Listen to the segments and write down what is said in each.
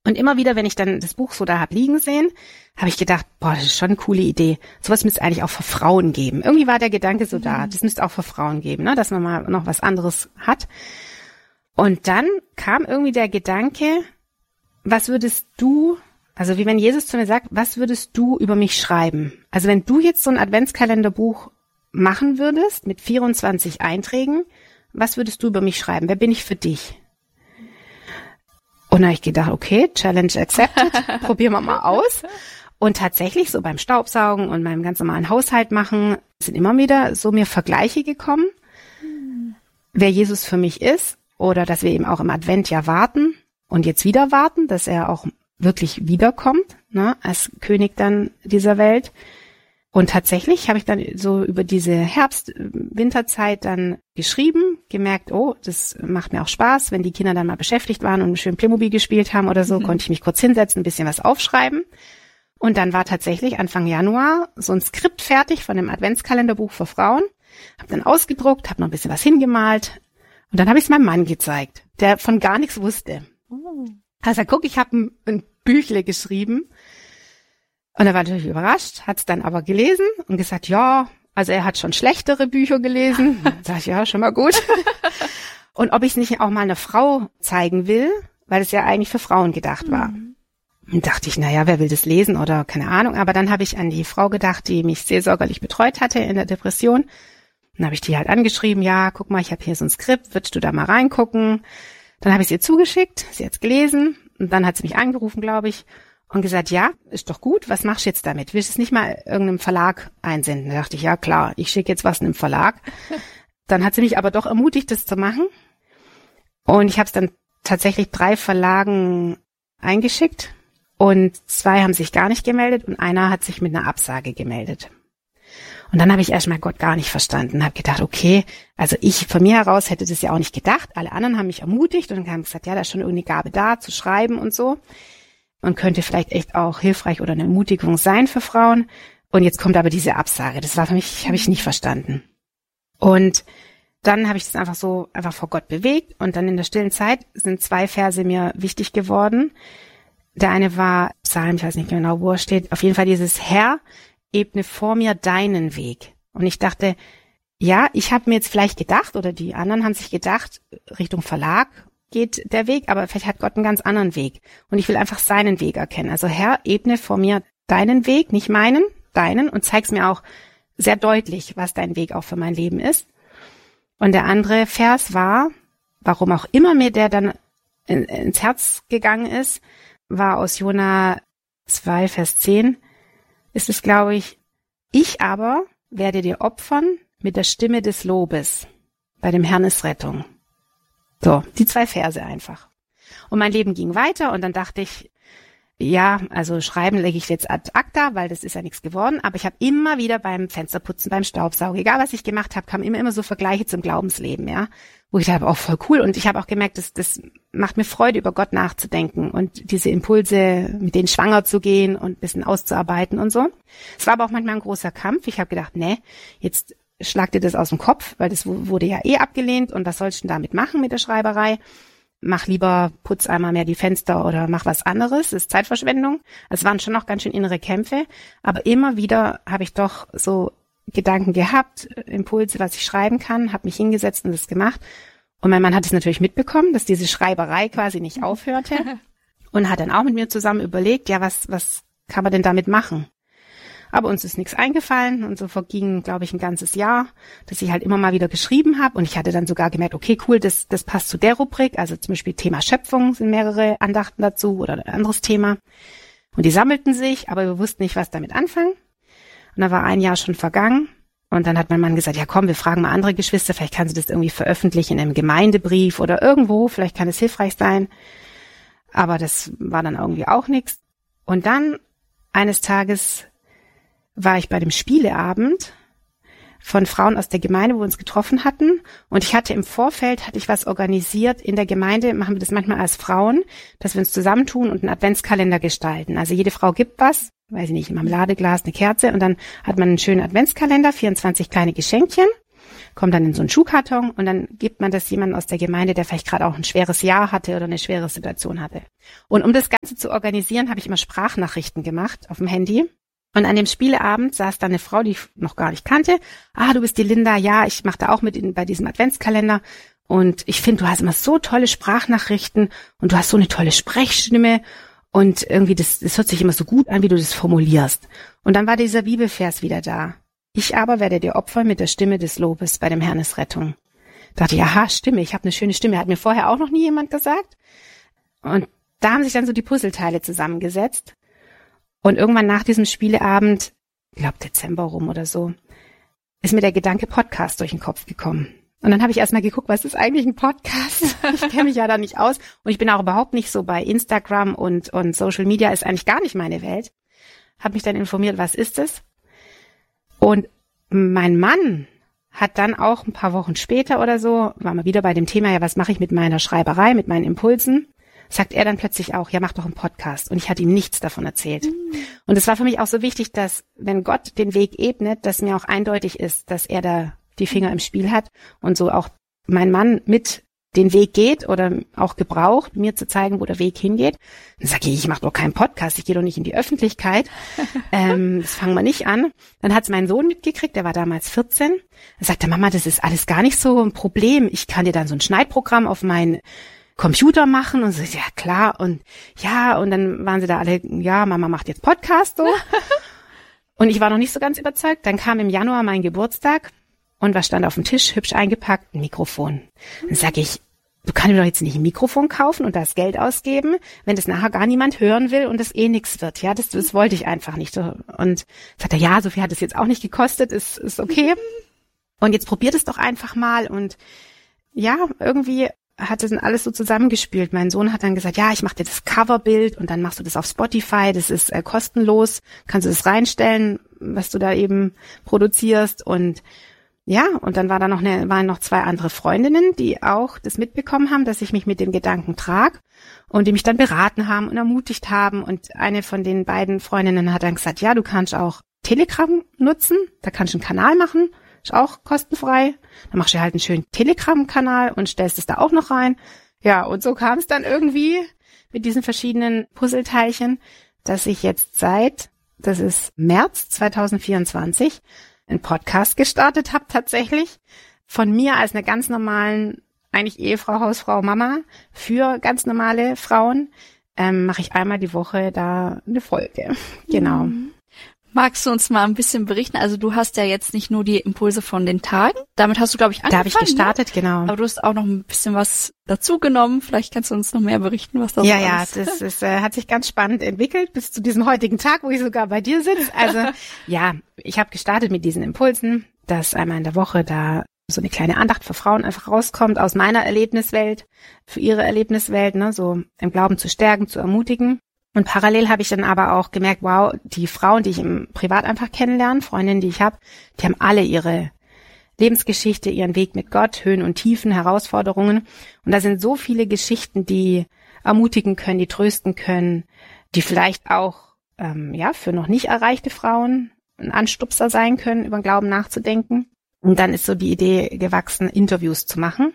Und immer wieder, wenn ich dann das Buch so da hab liegen sehen, habe ich gedacht, boah, das ist schon eine coole Idee. Sowas müsste es eigentlich auch für Frauen geben. Irgendwie war der Gedanke so da, das müsste auch für Frauen geben, ne, dass man mal noch was anderes hat. Und dann kam irgendwie der Gedanke, was würdest du, also wie wenn Jesus zu mir sagt, was würdest du über mich schreiben? Also wenn du jetzt so ein Adventskalenderbuch machen würdest mit 24 Einträgen, was würdest du über mich schreiben? Wer bin ich für dich? Und da habe ich gedacht, okay, Challenge accepted, probieren wir mal aus. Und tatsächlich so beim Staubsaugen und beim ganz normalen Haushalt machen sind immer wieder so mir Vergleiche gekommen, wer Jesus für mich ist oder dass wir eben auch im Advent ja warten und jetzt wieder warten, dass er auch wirklich wiederkommt, ne, als König dann dieser Welt. Und tatsächlich habe ich dann so über diese Herbst-Winterzeit dann geschrieben, gemerkt, oh, das macht mir auch Spaß, wenn die Kinder dann mal beschäftigt waren und schön Playmobil gespielt haben oder so, konnte ich mich kurz hinsetzen, ein bisschen was aufschreiben. Und dann war tatsächlich Anfang Januar so ein Skript fertig von dem Adventskalenderbuch für Frauen. Habe dann ausgedruckt, habe noch ein bisschen was hingemalt und dann habe ich es meinem Mann gezeigt, der von gar nichts wusste. Also guck, ich habe ein Büchle geschrieben. Und er war natürlich überrascht, hat es dann aber gelesen und gesagt, ja, also er hat schon schlechtere Bücher gelesen. Sag ich, ja, schon mal gut. Und ob ich es nicht auch mal einer Frau zeigen will, weil es ja eigentlich für Frauen gedacht war. Und dachte ich, naja, wer will das lesen oder keine Ahnung. Aber dann habe ich an die Frau gedacht, die mich seelsorgerlich betreut hatte in der Depression. Dann habe ich die halt angeschrieben, ja, guck mal, ich habe hier so ein Skript, würdest du da mal reingucken? Dann habe ich es ihr zugeschickt, sie hat's gelesen und dann hat sie mich angerufen, glaube ich, und gesagt, ja, ist doch gut, was machst du jetzt damit? Willst du es nicht mal irgendeinem Verlag einsenden? Da dachte ich, ja klar, ich schicke jetzt was einem Verlag. Dann hat sie mich aber doch ermutigt, das zu machen. Und ich habe es dann tatsächlich 3 Verlagen eingeschickt und 2 haben sich gar nicht gemeldet und einer hat sich mit einer Absage gemeldet. Und dann habe ich erstmal Gott gar nicht verstanden, habe gedacht, okay, also ich von mir heraus hätte das ja auch nicht gedacht. Alle anderen haben mich ermutigt und haben gesagt, ja, da ist schon irgendeine Gabe da, zu schreiben und so. Und könnte vielleicht echt auch hilfreich oder eine Ermutigung sein für Frauen. Und jetzt kommt aber diese Absage. Das war für mich, habe ich nicht verstanden. Und dann habe ich das einfach vor Gott bewegt. Und dann in der stillen Zeit sind 2 Verse mir wichtig geworden. Der eine war Psalm, ich weiß nicht genau, wo er steht. Auf jeden Fall dieses Herr, ebne vor mir deinen Weg. Und ich dachte, ja, ich habe mir jetzt vielleicht gedacht, oder die anderen haben sich gedacht, Richtung Verlag geht der Weg, aber vielleicht hat Gott einen ganz anderen Weg. Und ich will einfach seinen Weg erkennen. Also Herr, ebne vor mir deinen Weg, nicht meinen, deinen, und zeig's mir auch sehr deutlich, was dein Weg auch für mein Leben ist. Und der andere Vers war, warum auch immer mir der dann ins Herz gegangen ist, war aus Jona 2, Vers 10, ist es, glaube ich aber werde dir opfern mit der Stimme des Lobes. Bei dem Herrn ist Rettung. So, die 2 Verse einfach. Und mein Leben ging weiter und dann dachte ich, ja, also schreiben lege ich jetzt ad acta, weil das ist ja nichts geworden. Aber ich habe immer wieder beim Fensterputzen, beim Staubsaugen, egal was ich gemacht habe, kamen immer so Vergleiche zum Glaubensleben, ja. Wo ich dachte, auch voll cool. Und ich habe auch gemerkt, das macht mir Freude, über Gott nachzudenken und diese Impulse, mit denen schwanger zu gehen und ein bisschen auszuarbeiten und so. Es war aber auch manchmal ein großer Kampf. Ich habe gedacht, jetzt schlag dir das aus dem Kopf, weil das wurde ja abgelehnt und was sollst du denn damit machen mit der Schreiberei? Mach lieber, putz einmal mehr die Fenster oder mach was anderes, das ist Zeitverschwendung. Es waren schon noch ganz schön innere Kämpfe, aber immer wieder habe ich doch so Gedanken gehabt, Impulse, was ich schreiben kann, habe mich hingesetzt und das gemacht. Und mein Mann hat es natürlich mitbekommen, dass diese Schreiberei quasi nicht aufhörte und hat dann auch mit mir zusammen überlegt, ja, was kann man denn damit machen? Aber uns ist nichts eingefallen und so verging, glaube ich, ein ganzes Jahr, dass ich halt immer mal wieder geschrieben habe und ich hatte dann sogar gemerkt, okay, cool, das passt zu der Rubrik, also zum Beispiel Thema Schöpfung sind mehrere Andachten dazu oder ein anderes Thema und die sammelten sich, aber wir wussten nicht, was damit anfangen und da war ein Jahr schon vergangen und dann hat mein Mann gesagt, ja komm, wir fragen mal andere Geschwister, vielleicht kann sie das irgendwie veröffentlichen in einem Gemeindebrief oder irgendwo, vielleicht kann es hilfreich sein, aber das war dann irgendwie auch nichts und dann eines Tages war ich bei dem Spieleabend von Frauen aus der Gemeinde, wo wir uns getroffen hatten. Und ich hatte im Vorfeld, was organisiert. In der Gemeinde machen wir das manchmal als Frauen, dass wir uns zusammentun und einen Adventskalender gestalten. Also jede Frau gibt was, weiß ich nicht, ein Marmeladeglas, eine Kerze und dann hat man einen schönen Adventskalender, 24 kleine Geschenkchen. kommt dann in so einen Schuhkarton und dann gibt man das jemandem aus der Gemeinde, der vielleicht gerade auch ein schweres Jahr hatte oder eine schwere Situation hatte. Und um das Ganze zu organisieren, habe ich immer Sprachnachrichten gemacht auf dem Handy. Und an dem Spieleabend saß da eine Frau, die ich noch gar nicht kannte. Ah, du bist die Linda. Ja, ich mache da auch mit bei diesem Adventskalender. Und ich finde, du hast immer so tolle Sprachnachrichten und du hast so eine tolle Sprechstimme. Und irgendwie, das hört sich immer so gut an, wie du das formulierst. Und dann war dieser Bibelvers wieder da. Ich aber werde dir opfern mit der Stimme des Lobes, bei dem Herrn ist Rettung. Da dachte ich, aha, Stimme, ich habe eine schöne Stimme. Hat mir vorher auch noch nie jemand gesagt. Und da haben sich dann so die Puzzleteile zusammengesetzt. Und irgendwann nach diesem Spieleabend, ich glaube Dezember rum oder so, ist mir der Gedanke Podcast durch den Kopf gekommen. Und dann habe ich erstmal geguckt, was ist eigentlich ein Podcast? Ich kenne mich ja da nicht aus. Und ich bin auch überhaupt nicht so bei Instagram und Social Media ist eigentlich gar nicht meine Welt. Habe mich dann informiert, was ist es? Und mein Mann hat dann auch ein paar Wochen später oder so, waren wir wieder bei dem Thema, ja, was mache ich mit meiner Schreiberei, mit meinen Impulsen? Sagt er dann plötzlich auch, ja, mach doch einen Podcast. Und ich hatte ihm nichts davon erzählt. Und es war für mich auch so wichtig, dass, wenn Gott den Weg ebnet, dass mir auch eindeutig ist, dass er da die Finger im Spiel hat und so auch mein Mann mit den Weg geht oder auch gebraucht, mir zu zeigen, wo der Weg hingeht. Dann sage ich mache doch keinen Podcast, ich gehe doch nicht in die Öffentlichkeit. Das fangen wir nicht an. Dann hat es mein Sohn mitgekriegt, der war damals 14. Er sagte, Mama, das ist alles gar nicht so ein Problem. Ich kann dir dann so ein Schneidprogramm auf mein Computer machen und so, ja klar und ja und dann waren sie da alle, ja Mama macht jetzt Podcast so und ich war noch nicht so ganz überzeugt. Dann kam im Januar mein Geburtstag und was stand auf dem Tisch, hübsch eingepackt, ein Mikrofon. Dann sage ich, du kannst mir doch jetzt nicht ein Mikrofon kaufen und das Geld ausgeben, wenn das nachher gar niemand hören will und das eh nichts wird. Ja, das wollte ich einfach nicht. Und sagt er, ja, so viel hat es jetzt auch nicht gekostet, ist okay. Und jetzt probiert es doch einfach mal und ja, irgendwie hat das dann alles so zusammengespielt. Mein Sohn hat dann gesagt, ja, ich mache dir das Coverbild und dann machst du das auf Spotify, das ist kostenlos, kannst du das reinstellen, was du da eben produzierst und ja, und dann waren noch 2 andere Freundinnen, die auch das mitbekommen haben, dass ich mich mit dem Gedanken trag und die mich dann beraten haben und ermutigt haben und eine von den beiden Freundinnen hat dann gesagt, ja, du kannst auch Telegram nutzen, da kannst du einen Kanal machen, ist auch kostenfrei. Dann machst du halt einen schönen Telegram-Kanal und stellst es da auch noch rein. Ja, und so kam es dann irgendwie mit diesen verschiedenen Puzzleteilchen, dass ich jetzt das ist März 2024, einen Podcast gestartet habe tatsächlich. Von mir als einer ganz normalen, eigentlich Ehefrau, Hausfrau, Mama für ganz normale Frauen mache ich einmal die Woche da eine Folge. Genau. Magst du uns mal ein bisschen berichten? Also du hast ja jetzt nicht nur die Impulse von den Tagen. Damit hast du, glaube ich, angefangen. Da habe ich gestartet, ne? Genau. Aber du hast auch noch ein bisschen was dazugenommen. Vielleicht kannst du uns noch mehr berichten, was das ist. Ja, das hat sich ganz spannend entwickelt bis zu diesem heutigen Tag, wo ich sogar bei dir sitze. Also ja, ich habe gestartet mit diesen Impulsen, dass einmal in der Woche da so eine kleine Andacht für Frauen einfach rauskommt aus meiner Erlebniswelt, für ihre Erlebniswelt, ne, so im Glauben zu stärken, zu ermutigen. Und parallel habe ich dann aber auch gemerkt, wow, die Frauen, die ich im Privat einfach kennenlerne, Freundinnen, die ich habe, die haben alle ihre Lebensgeschichte, ihren Weg mit Gott, Höhen und Tiefen, Herausforderungen. Und da sind so viele Geschichten, die ermutigen können, die trösten können, die vielleicht auch für noch nicht erreichte Frauen ein Anstupser sein können, über den Glauben nachzudenken. Und dann ist so die Idee gewachsen, Interviews zu machen.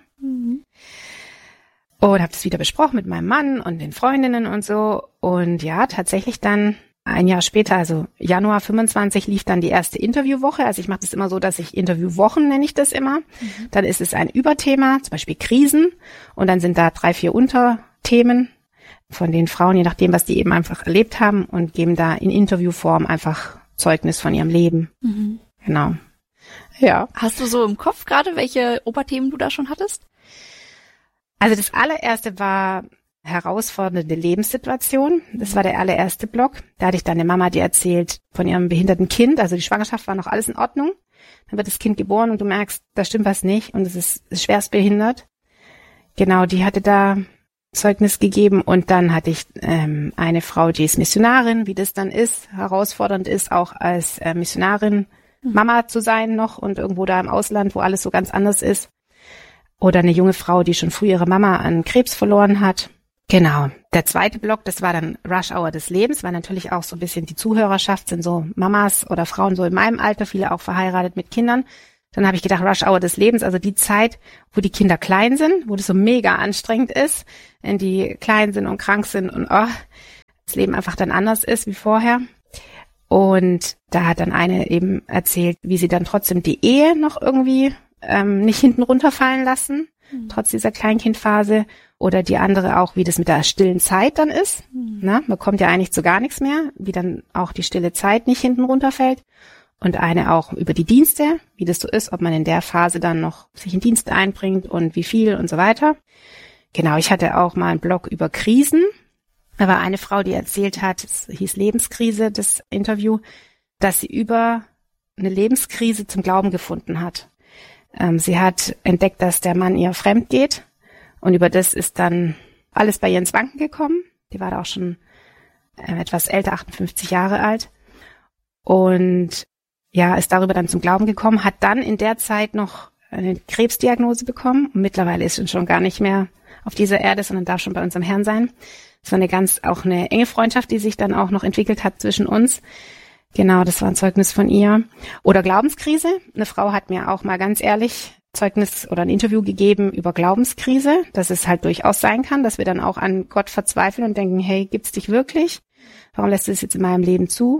Und habe das wieder besprochen mit meinem Mann und den Freundinnen und so. Und ja, tatsächlich dann ein Jahr später, also Januar 25, lief dann die erste Interviewwoche. Also ich mache das immer so, dass ich Interviewwochen nenne ich das immer. Dann ist es ein Überthema, zum Beispiel Krisen. Und dann sind da 3, 4 Unterthemen von den Frauen, je nachdem, was die eben einfach erlebt haben und geben da in Interviewform einfach Zeugnis von ihrem Leben. Genau. Ja. Hast du so im Kopf gerade, welche Oberthemen du da schon hattest? Also das allererste war herausfordernde Lebenssituation. Das war der allererste Block. Da hatte ich dann eine Mama, die erzählt von ihrem behinderten Kind. Also die Schwangerschaft war noch alles in Ordnung. Dann wird das Kind geboren und du merkst, da stimmt was nicht und es ist schwerst behindert. Genau, die hatte da Zeugnis gegeben. Und dann hatte ich eine Frau, die ist Missionarin, wie das dann ist, herausfordernd ist, auch als Missionarin Mama zu sein noch und irgendwo da im Ausland, wo alles so ganz anders ist. Oder eine junge Frau, die schon früh ihre Mama an Krebs verloren hat. Genau. Der zweite Block, das war dann Rush Hour des Lebens, weil natürlich auch so ein bisschen die Zuhörerschaft sind so Mamas oder Frauen so in meinem Alter, viele auch verheiratet mit Kindern. Dann habe ich gedacht, Rush Hour des Lebens, also die Zeit, wo die Kinder klein sind, wo das so mega anstrengend ist, wenn die klein sind und krank sind und das Leben einfach dann anders ist wie vorher. Und da hat dann eine eben erzählt, wie sie dann trotzdem die Ehe noch irgendwie nicht hinten runterfallen lassen, trotz dieser Kleinkindphase. Oder die andere auch, wie das mit der stillen Zeit dann ist. Na, man kommt ja eigentlich zu gar nichts mehr, wie dann auch die stille Zeit nicht hinten runterfällt. Und eine auch über die Dienste, wie das so ist, ob man in der Phase dann noch sich in Dienste einbringt und wie viel und so weiter. Genau, ich hatte auch mal einen Blog über Krisen. Da war eine Frau, die erzählt hat, es hieß Lebenskrise, das Interview, dass sie über eine Lebenskrise zum Glauben gefunden hat. Sie hat entdeckt, dass der Mann ihr fremd geht. Und über das ist dann alles bei ihr ins Wanken gekommen. Die war da auch schon etwas älter, 58 Jahre alt. Und ja, ist darüber dann zum Glauben gekommen, hat dann in der Zeit noch eine Krebsdiagnose bekommen. Und mittlerweile ist sie schon gar nicht mehr auf dieser Erde, sondern darf schon bei uns am Herrn sein. Es war auch eine enge Freundschaft, die sich dann auch noch entwickelt hat zwischen uns. Genau, das war ein Zeugnis von ihr. Oder Glaubenskrise. Eine Frau hat mir auch mal ganz ehrlich Zeugnis oder ein Interview gegeben über Glaubenskrise, dass es halt durchaus sein kann, dass wir dann auch an Gott verzweifeln und denken, hey, gibt's dich wirklich? Warum lässt du es jetzt in meinem Leben zu?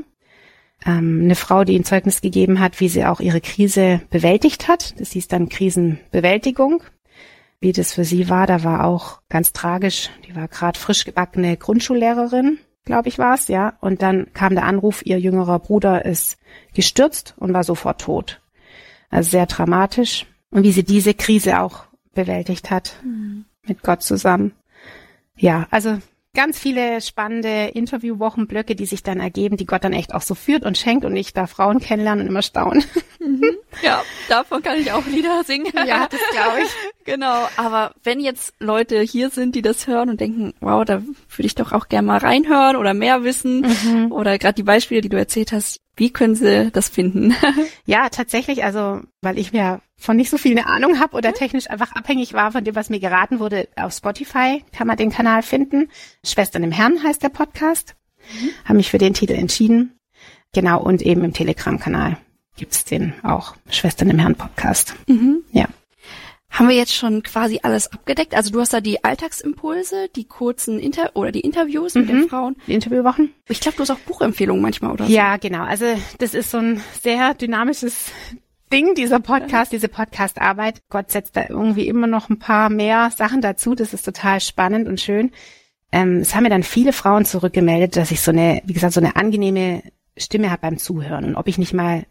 Eine Frau, die ein Zeugnis gegeben hat, wie sie auch ihre Krise bewältigt hat. Das hieß dann Krisenbewältigung. Wie das für sie war, da war auch ganz tragisch. Die war gerade frisch gebackene Grundschullehrerin, glaube ich, war es, ja. Und dann kam der Anruf, ihr jüngerer Bruder ist gestürzt und war sofort tot. Also sehr dramatisch. Und wie sie diese Krise auch bewältigt hat, mit Gott zusammen. Ja, also ganz viele spannende Interviewwochenblöcke, die sich dann ergeben, die Gott dann echt auch so führt und schenkt und ich da Frauen kennenlernen und immer staunen. Ja, davon kann ich auch Lieder singen. Ja, das glaube ich. Genau, aber wenn jetzt Leute hier sind, die das hören und denken, wow, da würde ich doch auch gerne mal reinhören oder mehr wissen oder gerade die Beispiele, die du erzählt hast, wie können sie das finden? Ja, tatsächlich, also weil ich mir von nicht so viel eine Ahnung habe oder technisch einfach abhängig war von dem, was mir geraten wurde, auf Spotify kann man den Kanal finden. Schwestern im Herrn heißt der Podcast. Habe mich für den Titel entschieden. Genau, und eben im Telegram-Kanal gibt's den auch, Schwestern im Herrn Podcast. Ja. Haben wir jetzt schon quasi alles abgedeckt? Also du hast da die Alltagsimpulse, die kurzen die Interviews mit den Frauen. Die Interviewwochen. Ich glaube, du hast auch Buchempfehlungen manchmal, oder so? Ja, genau. Also das ist so ein sehr dynamisches Ding, dieser Podcast, diese Podcast-Arbeit. Gott setzt da irgendwie immer noch ein paar mehr Sachen dazu. Das ist total spannend und schön. Es haben mir dann viele Frauen zurückgemeldet, dass ich so eine angenehme Stimme habe beim Zuhören. Und ob ich nicht mal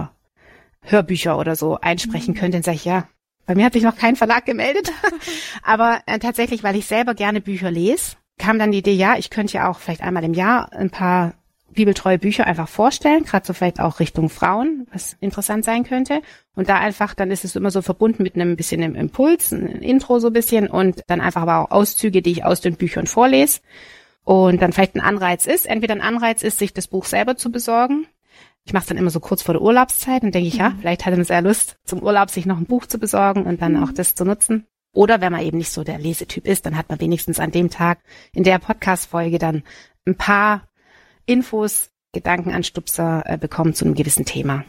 Hörbücher oder so einsprechen könnte, dann sage ich, ja, bei mir hat sich noch kein Verlag gemeldet. Aber tatsächlich, weil ich selber gerne Bücher lese, kam dann die Idee, ja, ich könnte ja auch vielleicht einmal im Jahr ein paar bibeltreue Bücher einfach vorstellen, gerade so vielleicht auch Richtung Frauen, was interessant sein könnte. Und da einfach, dann ist es immer so verbunden mit einem bisschen einem Impuls, ein Intro so ein bisschen und dann einfach aber auch Auszüge, die ich aus den Büchern vorlese. Und dann vielleicht entweder ein Anreiz ist, sich das Buch selber zu besorgen. Ich mache es dann immer so kurz vor der Urlaubszeit und denke ich, ja, vielleicht hat man sehr Lust, zum Urlaub sich noch ein Buch zu besorgen und dann auch das zu nutzen. Oder wenn man eben nicht so der Lesetyp ist, dann hat man wenigstens an dem Tag in der Podcast-Folge dann ein paar Infos, Gedankenanstupser bekommen zu einem gewissen Thema.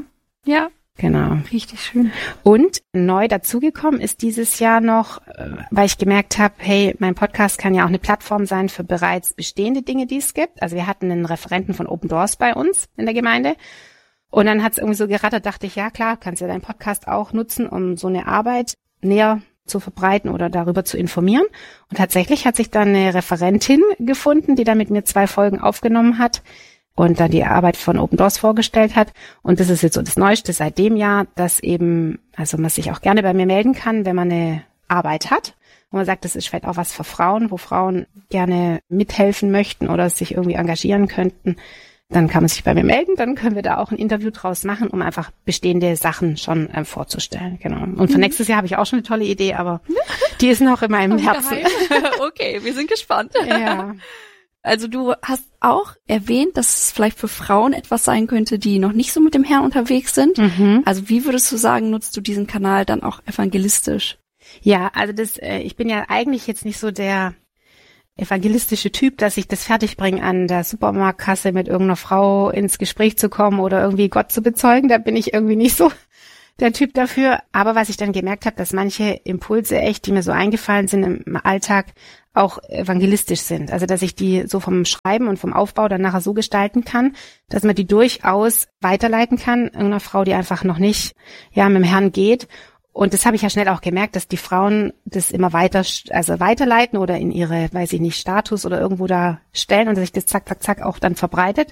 Ja. Genau. Richtig schön. Und neu dazugekommen ist dieses Jahr noch, weil ich gemerkt habe, hey, mein Podcast kann ja auch eine Plattform sein für bereits bestehende Dinge, die es gibt. Also wir hatten einen Referenten von Open Doors bei uns in der Gemeinde. Und dann hat es irgendwie so gerattert, dachte ich, ja klar, kannst ja deinen Podcast auch nutzen, um so eine Arbeit näher zu verbreiten oder darüber zu informieren. Und tatsächlich hat sich dann eine Referentin gefunden, die dann mit mir 2 Folgen aufgenommen hat und dann die Arbeit von Open Doors vorgestellt hat. Und das ist jetzt so das Neueste seit dem Jahr, dass eben, also man sich auch gerne bei mir melden kann, wenn man eine Arbeit hat. Und man sagt, das ist vielleicht auch was für Frauen, wo Frauen gerne mithelfen möchten oder sich irgendwie engagieren könnten. Dann kann man sich bei mir melden, dann können wir da auch ein Interview draus machen, um einfach bestehende Sachen schon vorzustellen. Genau. Und für nächstes Jahr habe ich auch schon eine tolle Idee, aber die ist noch in meinem Herzen. Okay, wir sind gespannt. Ja. Also du hast auch erwähnt, dass es vielleicht für Frauen etwas sein könnte, die noch nicht so mit dem Herrn unterwegs sind. Also wie würdest du sagen, nutzt du diesen Kanal dann auch evangelistisch? Ja, also ich bin ja eigentlich jetzt nicht so der evangelistische Typ, dass ich das fertigbringe, an der Supermarktkasse mit irgendeiner Frau ins Gespräch zu kommen oder irgendwie Gott zu bezeugen. Da bin ich irgendwie nicht so der Typ dafür. Aber was ich dann gemerkt habe, dass manche Impulse echt, die mir so eingefallen sind im Alltag, auch evangelistisch sind. Also dass ich die so vom Schreiben und vom Aufbau dann nachher so gestalten kann, dass man die durchaus weiterleiten kann, irgendeiner Frau, die einfach noch nicht mit dem Herrn geht. Und das habe ich ja schnell auch gemerkt, dass die Frauen das immer weiterleiten oder in ihre, Status oder irgendwo da stellen und dass sich das zack, zack, zack auch dann verbreitet.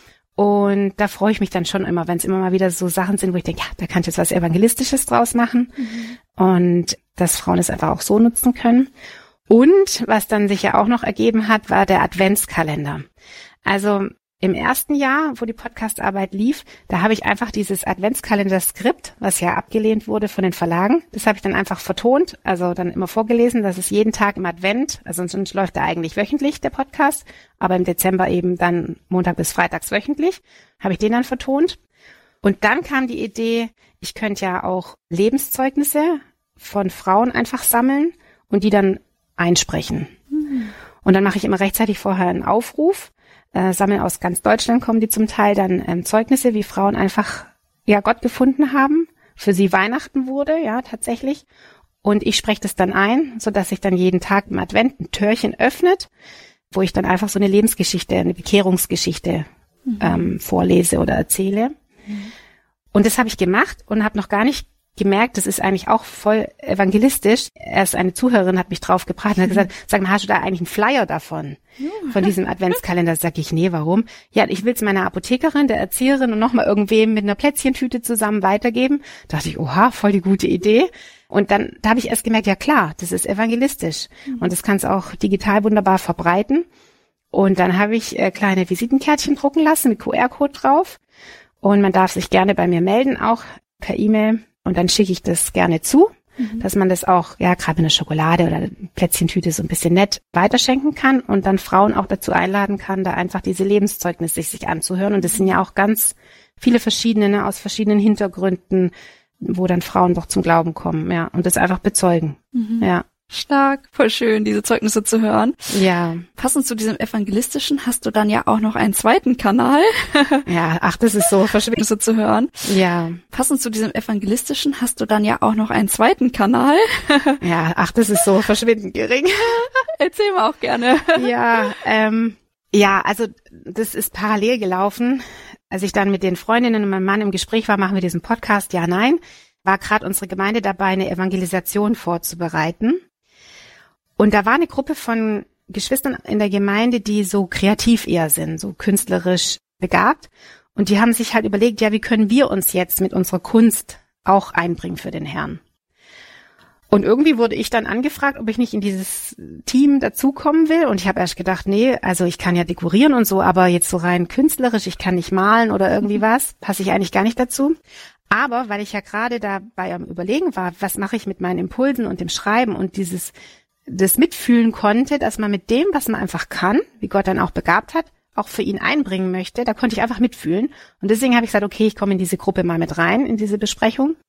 Und da freue ich mich dann schon immer, wenn es immer mal wieder so Sachen sind, wo ich denke, ja, da kann ich jetzt was Evangelistisches draus machen. Und dass Frauen es einfach auch so nutzen können. Und was dann sich ja auch noch ergeben hat, war der Adventskalender. Also im ersten Jahr, wo die Podcastarbeit lief, da habe ich einfach dieses Adventskalender-Skript, was ja abgelehnt wurde von den Verlagen, das habe ich dann einfach vertont, also dann immer vorgelesen, dass es jeden Tag im Advent, also sonst läuft er eigentlich wöchentlich, der Podcast, aber im Dezember eben dann Montag bis Freitags wöchentlich, habe ich den dann vertont. Und dann kam die Idee, ich könnte ja auch Lebenszeugnisse von Frauen einfach sammeln und die dann einsprechen. Und dann mache ich immer rechtzeitig vorher einen Aufruf, sammeln aus ganz Deutschland, kommen die zum Teil dann Zeugnisse, wie Frauen einfach Gott gefunden haben, für sie Weihnachten wurde, tatsächlich. Und ich spreche das dann ein, sodass sich dann jeden Tag im Advent ein Türchen öffnet, wo ich dann einfach so eine Lebensgeschichte, eine Bekehrungsgeschichte vorlese oder erzähle. Und das habe ich gemacht und habe noch gar nicht gemerkt, das ist eigentlich auch voll evangelistisch. Erst eine Zuhörerin hat mich drauf gebracht und hat gesagt, sag mal, hast du da eigentlich einen Flyer davon? Von diesem Adventskalender? Sag ich, nee, warum? Ja, ich will es meiner Apothekerin, der Erzieherin und nochmal irgendwem mit einer Plätzchentüte zusammen weitergeben. Da dachte ich, oha, voll die gute Idee. Und dann, da habe ich erst gemerkt, ja klar, das ist evangelistisch. Und das kannst auch digital wunderbar verbreiten. Und dann habe ich kleine Visitenkärtchen drucken lassen mit QR-Code drauf. Und man darf sich gerne bei mir melden, auch per E-Mail. Und dann schicke ich das gerne zu, dass man das auch, gerade mit einer Schokolade oder einer Plätzchentüte so ein bisschen nett weiterschenken kann und dann Frauen auch dazu einladen kann, da einfach diese Lebenszeugnisse sich anzuhören. Und das sind ja auch ganz viele verschiedene, aus verschiedenen Hintergründen, wo dann Frauen doch zum Glauben kommen, und das einfach bezeugen, Stark, voll schön, diese Zeugnisse zu hören. Ja. Passend zu diesem evangelistischen hast du dann ja auch noch einen zweiten Kanal. Ja, das ist so verschwindend zu hören. Ja. Passend zu diesem evangelistischen hast du dann ja auch noch einen zweiten Kanal. Ja, das ist so verschwindend gering. Erzähl mal auch gerne. Ja, also das ist parallel gelaufen. Als ich dann mit den Freundinnen und meinem Mann im Gespräch war, machen wir diesen Podcast, ja, nein, war gerade unsere Gemeinde dabei, eine Evangelisation vorzubereiten. Und da war eine Gruppe von Geschwistern in der Gemeinde, die so kreativ eher sind, so künstlerisch begabt. Und die haben sich halt überlegt, wie können wir uns jetzt mit unserer Kunst auch einbringen für den Herrn? Und irgendwie wurde ich dann angefragt, ob ich nicht in dieses Team dazukommen will. Und ich habe erst gedacht, nee, also ich kann ja dekorieren und so, aber jetzt so rein künstlerisch, ich kann nicht malen oder irgendwie was, passe ich eigentlich gar nicht dazu. Aber weil ich ja gerade dabei am Überlegen war, was mache ich mit meinen Impulsen und dem Schreiben und das mitfühlen konnte, dass man mit dem, was man einfach kann, wie Gott dann auch begabt hat, auch für ihn einbringen möchte, da konnte ich einfach mitfühlen. Und deswegen habe ich gesagt, okay, ich komme in diese Gruppe mal mit rein, in diese Besprechung.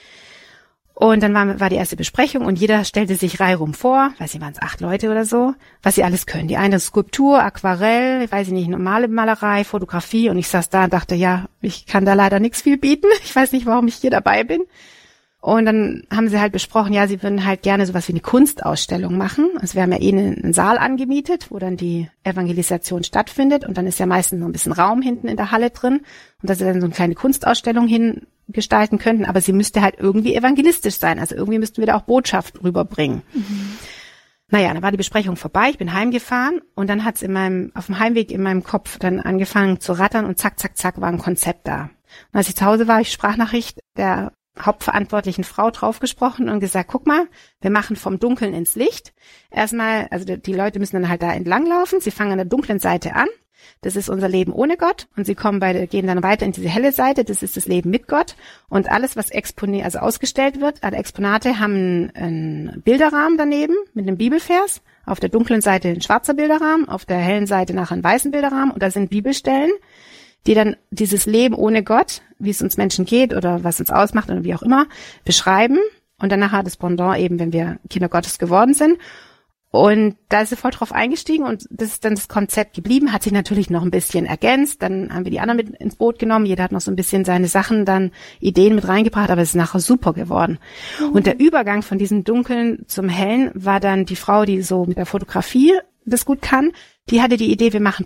Und dann war die erste Besprechung und jeder stellte sich reihum vor, waren es 8 Leute oder so, was sie alles können. Die eine Skulptur, Aquarell, normale Malerei, Fotografie. Und ich saß da und dachte, ich kann da leider nichts viel bieten. Ich weiß nicht, warum ich hier dabei bin. Und dann haben sie halt besprochen, sie würden halt gerne sowas wie eine Kunstausstellung machen. Also wir haben ja einen Saal angemietet, wo dann die Evangelisation stattfindet. Und dann ist ja meistens noch ein bisschen Raum hinten in der Halle drin. Und dass sie dann so eine kleine Kunstausstellung gestalten könnten, aber sie müsste halt irgendwie evangelistisch sein. Also irgendwie müssten wir da auch Botschaft rüberbringen. Dann war die Besprechung vorbei, ich bin heimgefahren und dann hat's auf dem Heimweg in meinem Kopf dann angefangen zu rattern und zack, zack, zack war ein Konzept da. Und als ich zu Hause war, habe ich Sprachnachricht der hauptverantwortlichen Frau draufgesprochen und gesagt, guck mal, wir machen vom Dunkeln ins Licht. Erstmal, also die Leute müssen dann halt da entlang laufen, sie fangen an der dunklen Seite an. Das ist unser Leben ohne Gott und sie gehen dann weiter in diese helle Seite, das ist das Leben mit Gott und alles, was ausgestellt wird, alle Exponate haben einen Bilderrahmen daneben mit einem Bibelvers, auf der dunklen Seite ein schwarzer Bilderrahmen, auf der hellen Seite nachher ein weißen Bilderrahmen und da sind Bibelstellen, die dann dieses Leben ohne Gott, wie es uns Menschen geht oder was uns ausmacht oder wie auch immer, beschreiben und dann nachher das Pendant eben, wenn wir Kinder Gottes geworden sind. Und da ist sie voll drauf eingestiegen und das ist dann das Konzept geblieben, hat sich natürlich noch ein bisschen ergänzt. Dann haben wir die anderen mit ins Boot genommen. Jeder hat noch so ein bisschen seine Sachen, dann Ideen mit reingebracht, aber es ist nachher super geworden. Und der Übergang von diesem Dunklen zum Hellen war dann die Frau, die so mit der Fotografie das gut kann. Die hatte die Idee, wir machen